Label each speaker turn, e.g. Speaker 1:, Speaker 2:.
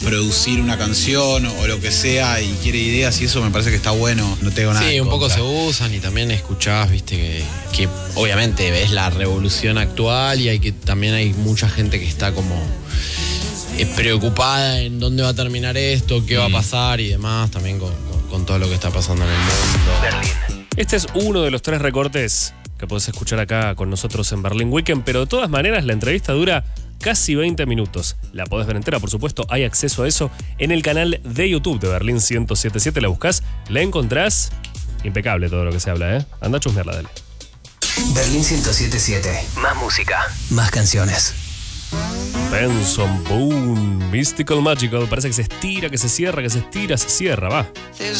Speaker 1: producir una canción o lo que sea y quiere ideas y eso me parece que está bueno, no tengo nada
Speaker 2: Sí,
Speaker 1: en
Speaker 2: un poco
Speaker 1: contra.
Speaker 2: se usan y también escuchás, viste, que obviamente ves la revolución actual y también hay mucha gente que está como preocupada en dónde va a terminar esto, qué va a pasar y demás, también con todo lo que está pasando en el mundo.
Speaker 3: Berlín. Este es uno de los 3 recortes que podés escuchar acá con nosotros en Berlín Weekend, pero de todas maneras la entrevista dura casi 20 minutos. La podés ver entera, por supuesto, hay acceso a eso en el canal de YouTube de Berlín 107.7. La buscás, la encontrás. Impecable todo lo que se habla, ¿eh? Anda a chusmearla, dale.
Speaker 4: Berlín 107.7. Más música, más canciones.
Speaker 3: Benson Boone, Mystical Magical. Parece que se estira, que se cierra, que se estira, se cierra, va.